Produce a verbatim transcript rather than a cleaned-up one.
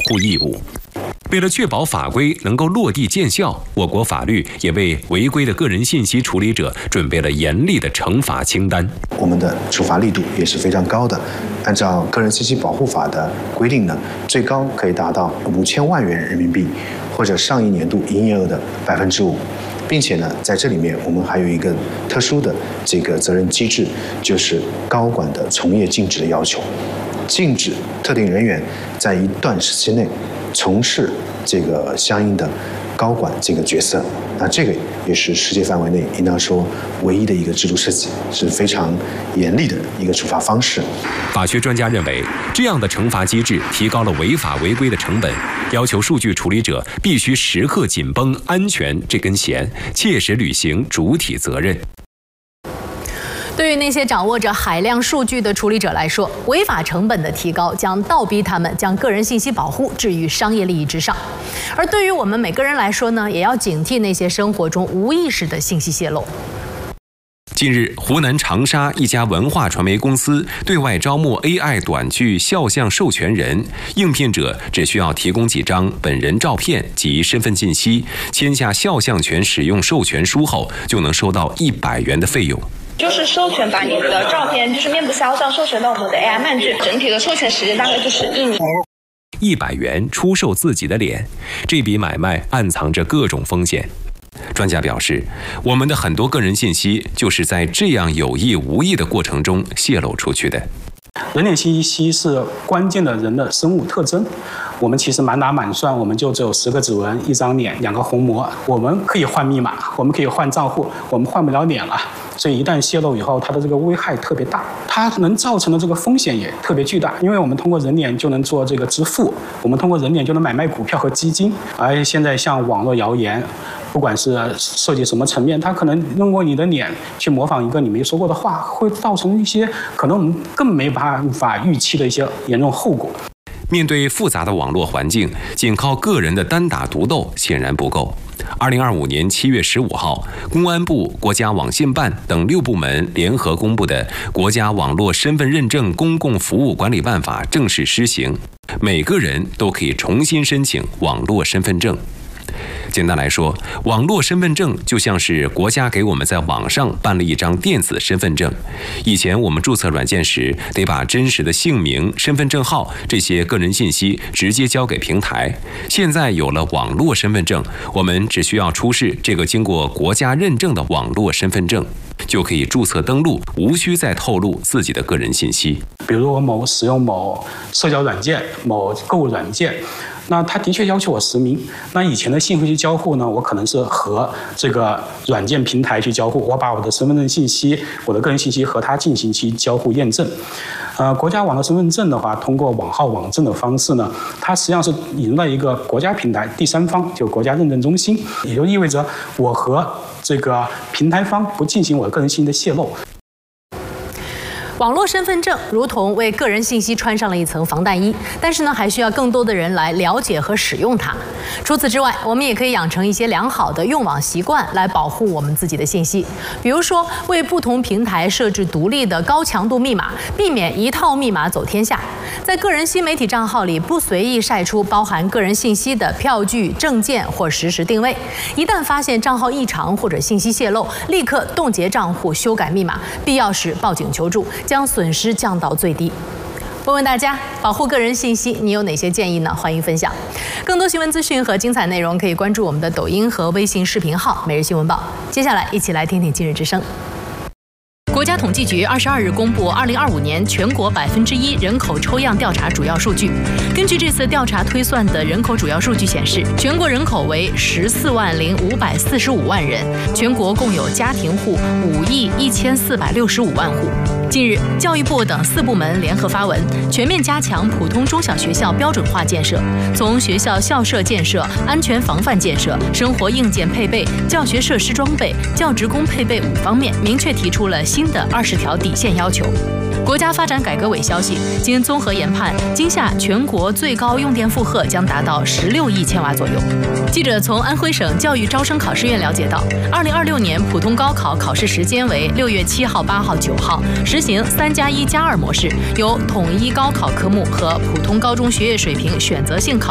护义务。为了确保法规能够落地见效，我国法律也为违规的个人信息处理者准备了严厉的惩罚清单。 我们的处罚力度也是非常高的。按照《个人信息保护法》的规定呢，最高可以达到五千万元人民币，或者上一年度营业额的百分之五。并且呢，在这里面我们还有一个特殊的这个责任机制，就是高管的从业禁止的要求，禁止特定人员在一段时期内从事这个相应的高管这个角色。那这个也是世界范围内应当说唯一的一个制度设计，是非常严厉的一个处罚方式。 法学专家认为，这样的惩罚机制提高了违法违规的成本，要求数据处理者必须时刻紧绷安全这根弦，切实履行主体责任。 对于那些掌握着海量数据的处理者来说，违法成本的提高将倒逼他们将个人信息保护置于商业利益之上。而对于我们每个人来说呢，也要警惕那些生活中无意识的信息泄露。 近日，湖南长沙一家文化传媒公司对外招募 A I 短剧肖像授权人，应聘者只需要提供几张本人照片及身份信息，签下肖像权使用授权书后，就能收到一百元的费用。 就是授权把你的照片，就是面部肖像授权到我们的 A I 漫剧，整体的授权时间大概就是一年。 一百元出售自己的脸，这笔买卖暗藏着各种风险。专家表示，我们的很多个人信息就是在这样有意无意的过程中泄露出去的。 人脸信息是关键的人的生物特征，我们其实满打满算，我们就只有十个指纹、一张脸、两个虹膜。我们可以换密码，我们可以换账户，我们换不了脸了。所以一旦泄露以后，它的这个危害特别大，它能造成的这个风险也特别巨大。因为我们通过人脸就能做这个支付，我们通过人脸就能买卖股票和基金。而现在像网络谣言，不管是涉及什么层面，它可能用过你的脸去模仿一个你没说过的话，会造成一些可能我们更没办法预期的一些严重后果。 面对复杂的网络环境，仅靠个人的单打独斗显然不够。二零二五年七月十五号，公安部、国家网信办等六部门联合公布的《国家网络身份认证公共服务管理办法》正式施行，每个人都可以重新申请网络身份证。简单来说，网络身份证就像是国家给我们在网上办了一张电子身份证。以前我们注册软件时，得把真实的姓名、身份证号这些个人信息直接交给平台。现在有了网络身份证，我们只需要出示这个经过国家认证的网络身份证，就可以注册登录，无需再透露自己的个人信息。 比如我某使用某社交软件、某购物软件，那他的确要求我实名。那以前的信息交互呢，我可能是和这个软件平台去交互，我把我的身份证信息、我的个人信息和他进行其交互验证。呃，国家网络身份证的话，通过网号网证的方式呢，它实际上是引入了一个国家平台第三方，就国家认证中心，也就意味着我和这个平台方不进行我个人信息的泄露。 网络身份证如同为个人信息穿上了一层防弹衣，但是呢，还需要更多的人来了解和使用它。除此之外，我们也可以养成一些良好的用网习惯，来保护我们自己的信息。比如说，为不同平台设置独立的高强度密码，避免一套密码走天下。在个人新媒体账号里不随意晒出包含个人信息的票据、证件或实时定位。一旦发现账号异常或者信息泄露，立刻冻结账户、修改密码，必要时报警求助，将损失降到最低。问问大家，保护个人信息，你有哪些建议呢？欢迎分享。更多新闻资讯和精彩内容，可以关注我们的抖音和微信视频号“每日新闻报”。接下来，一起来听听今日之声。国家统计局二十二日公布二零二五年全国百分之一人口抽样调查主要数据。根据这次调查推算的人口主要数据显示，全国人口为十四万零五百四十五万人，全国共有家庭户五亿一千四百六十五万户。近日，教育部等四部门联合发文，全面加强普通中小学校标准化建设，从学校校舍建设、安全防范建设、生活硬件配备、教学设施装备、教职工配备五方面，明确提出了新的二十条底线要求。国家发展改革委消息，经综合研判，今夏全国最高用电负荷将达到十六亿千瓦左右。记者从安徽省教育招生考试院了解到，二零二六年普通高考考试时间为六月七号、八号、九号，实行三加一加二模式，由统一高考科目和普通高中学业水平选择性考